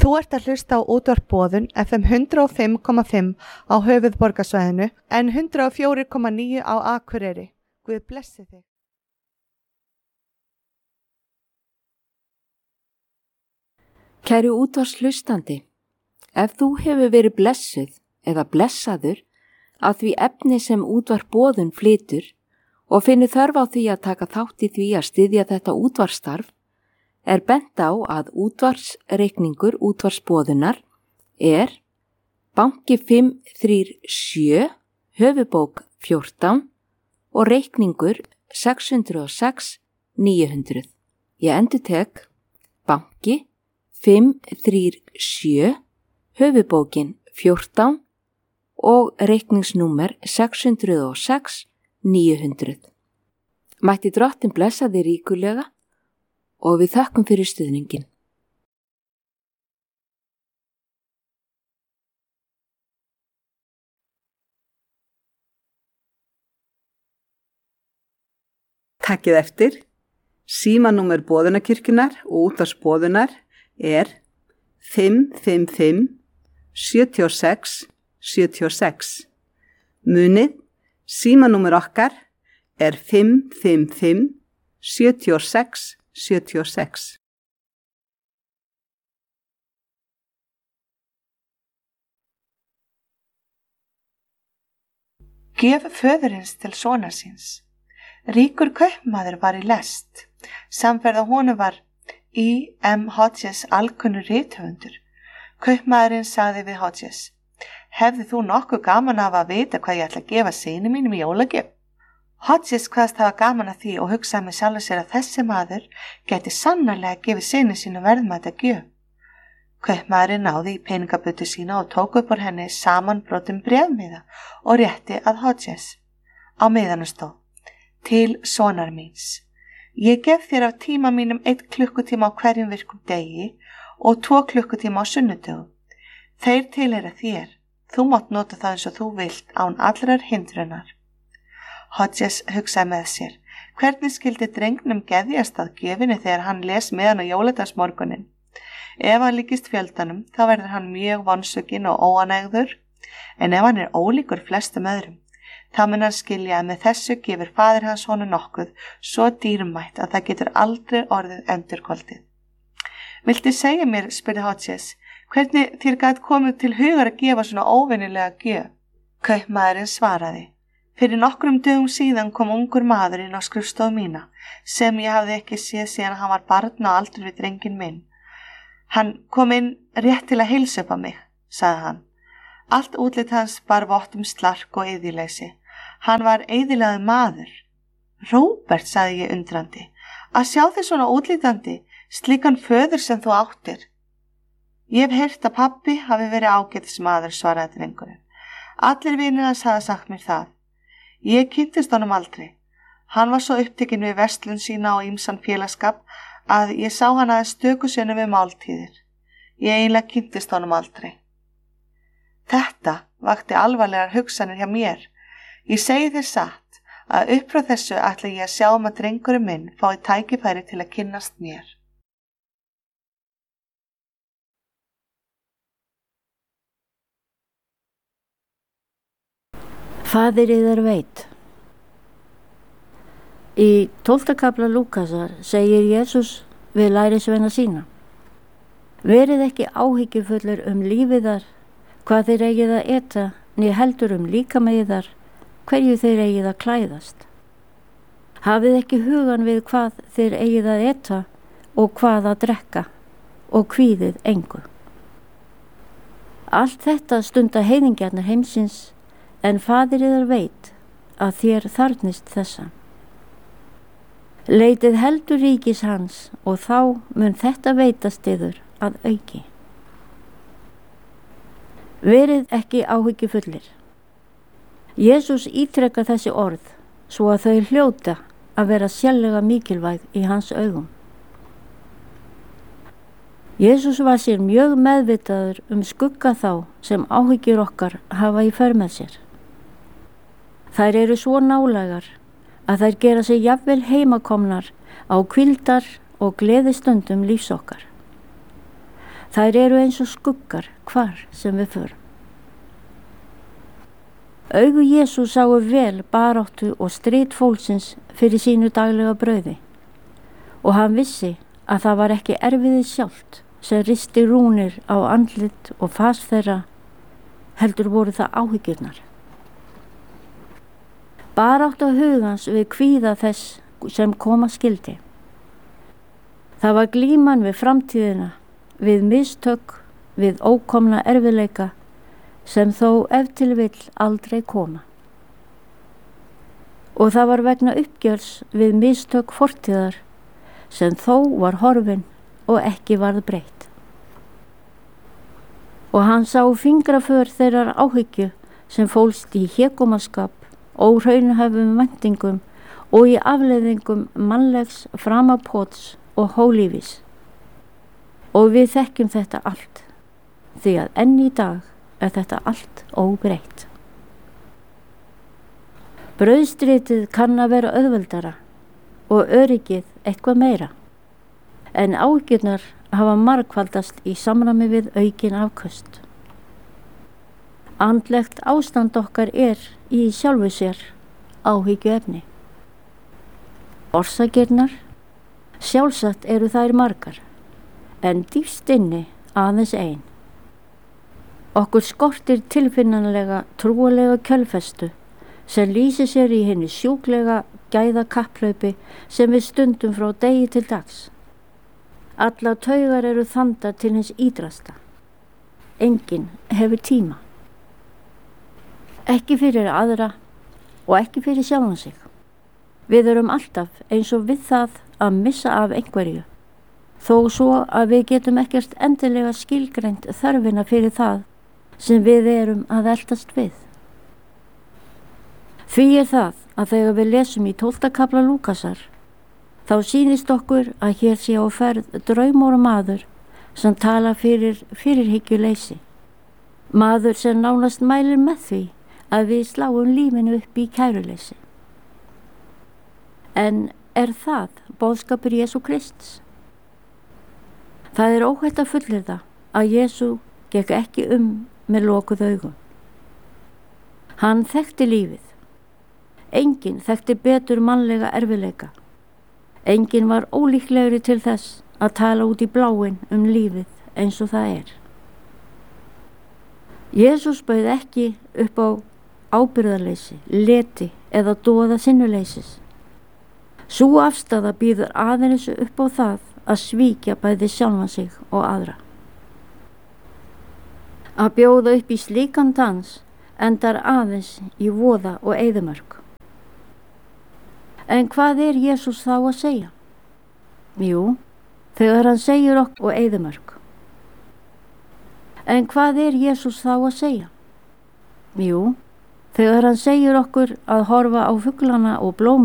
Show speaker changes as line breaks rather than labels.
Þú ert að hlusta á útvarp Boðun FM 105,5 á höfuðborgarsvæðinu en 104,9 á Akureyri. Guð blessi þig.
Kæri útvarpshlustandi, ef þú hefur verið blessuð eða blessaður af því efni sem útvarp Boðun flytur og finnur þörf á því að taka þátt í því að styðja þetta útvarpsstarf, er bent á að útvarpsreikningur útvarpsboðunar er banki 537 höfubók 14 og reikningur 606 900. Ég endurtek banki 537 höfubókin 14 og reikningsnúmer 606 900. Mætti Drottinn blessa þig ríkulega og við þökkum fyrir stuðningin.
Takkið eftir, símanúmer Boðunarkirkjunnar og útvarpsboðunar er 555 76 76. Munið, símanúmer okkar er 555 76 76.
Gjöf föðurins til sonar síns. Ríkur kaupmaður var í lest. Samferða honum var I.M. Hodges alkunnur rithöfundur. Kaupmaðurinn sagði við Hodges: Hefði þú nokkuð gaman af að vita hvað ég ætla að gefa syni mínum í jólagjöf? Hodges kvaðst hafa gaman að því og hugsaði með sjálfum sér að þessi maður gæti sannarlega gefið syni sínu verðmæta gjöf. Kaupmaðurinn náði í peningabötu sína og tók upp úr henni samanbrotin bréfmiða og rétti að Hodges. Á miðanum stóð: Til sonar míns. Ég gef þér af tíma mínum 1 klukkutíma á hverjum virkum degi og 2 klukkutíma á sunnudögum. Þeir tilheyra þér. Þú mátt nota það eins og þú vilt án allrar hindrunar. Hodges hugsaði með sér: Hvernig skildi drengnum geðjast að gjöfinni þegar hann les með hann á jóladagsmorgunin? Ef hann líkist fjöldanum, þá verður hann mjög vonsvikinn og óanægður, en ef hann er ólíkur flestum öðrum, þá mun hann skilja að með þessu gefur faðir hans honum nokkuð svo dýrmætt að það getur aldrei orðið endurkoldið. Viltu segja mér, spurði Hodges, hvernig þér gat komið til hugar að gefa svona óvenjulega gjöf? Kaupmaðurinn svaraði: Fyrir nokkrum dögum síðan kom ungur maður inn á skrifstofu mína sem ég hafði ekki séð síðan hann var barn á aldur við drenginn minn. Hann kom inn rétt til að heilsa upp á mig, sagði hann. Allt útlit hans bar vott slark og eyðileysi. Hann var eyðilegur maður. Róbert, sagði ég undrandi, að sjá þig svona útlítandi, slíkan föður sem þú áttir. Ég hef heyrt að pabbi hafi verið ágætis maður, svaraði drengurinn. Allir vinir hans hafa sagt mér það. Ég kynntist honum aldrei. Hann var svo upptekinn við verslun sína og ýmsan félagsskap að ég sá hann aðeins stöku sinnum við máltíðir. Ég eiginlega kynntist honum aldrei. Þetta vakti alvarlegar hugsanir hjá mér. Ég segi þér satt að upp frá þessu ætla ég að sjá að drengurinn minn fái tækifæri til að kynnast mér.
Faðir yðar veit. Í 12. kafla Lúkasar segir Jesús við lærisveina sína: Verið ekki áhyggjufullur lífiðar, hvað þeir eigið að eta, né heldur líkama yðar, hverju þeir eigið að klæðast. Hafið ekki hugan við hvað þeir eigið að eta og hvað að drekka, og kvíðið engu. Allt þetta stunda heiðingjarnir heimsins, en faðir yðar veit að þér þarfnist þessa. Leitið heldur ríkis hans og þá mun þetta veitast yður að auki. Verið ekki áhyggjufullir. Jesús ítrekar þessi orð svo að þau hljóta að vera sérlega mikilvæg í hans augum. Jesús var sér mjög meðvitaður skugga þá sem áhyggjur okkar hafa í för með sér. Þær eru svo nálægar að þær gera sig jafnvel heimakomnar á hvíldar og gleðistundum lífs okkar. Þær eru eins og skuggar hvar sem við förum. Augu Jesú sáu vel baráttu og strit fólksins fyrir sínu daglega brauði og hann vissi að það var ekki erfiðið sjálft sem risti rúnir á andlit og fas þeirra, heldur voru það áhyggjurnar. Baráttu hugans við kvíða þess sem koma skildi. Það var glíman við framtíðina, við mistök, við ókomna erfiðleika sem þó ef til vill aldrei koma. Og það var vegna uppgjörs við mistök fortíðar sem þó var horfin og ekki varð breytt. Og hann sá fingraför þeirrar áhyggju sem fólst í hégómaskap, óhraunhæfum væntingum og í afleiðingum mannlegs framapots og hólífis. Og við þekkjum þetta allt, því að enn í dag er þetta allt óbreytt. Brauðstritið kann að vera auðveldara og öryggið eitthvað meira, en áhyggjurnar hafa margfaldast í samræmi við aukin afköst. Andlegt ástand okkar er í sjálfu sér áhyggjuefni. Orsakirnar, sjálfsagt eru þær margar, en dýpst inni aðeins ein. Okkur skortir tilfinnanlega trúalega kjölfestu sem lýsir sér í hinni sjúklega gæða kapplaupi sem við stundum frá degi til dags. Alla taugar eru þandar til hins ídrasta. Enginn hefur tíma. Ekki fyrir aðra og ekki fyrir sjálfan sig. Við erum alltaf eins og við það að missa af einhverju, þó svo að við getum ekkert endilega skilgreint þörfina fyrir það sem við erum að eltast við. Því er það að þegar við lesum í 12. kafla Lúkasar, þá sýnist okkur að hér sé á ferð draumóra maður sem tala fyrir fyrirhyggjuleysi. Maður sem nánast mælir með því að við sláum lífinu upp í kæruleysi. En er það boðskapur Jesú Krists? Það er óhætt að fullyrða að Jesú gekk ekki með lokuð augum. Hann þekkti lífið. Enginn þekkti betur mannlega erfiðleika. Enginn var ólíklegri til þess að tala út í bláinn lífið eins og það er. Jesús bauð ekki upp á ábyrgðarleysi, leti eða doða sinnuleysis. Sú afstaða býður aðeins upp á það að svíkja bæði sjálfan sig og aðra. Að bjóða upp í slíkan dans endar aðeins í voða og eyðimörk. En hvað er Jesús þá að segja? Jú, þegar hann segir okkur og eyðimörk. En hvað er Jesús þá að segja? Jú, þegar hann segir okkur að horfa á fuglana og blómin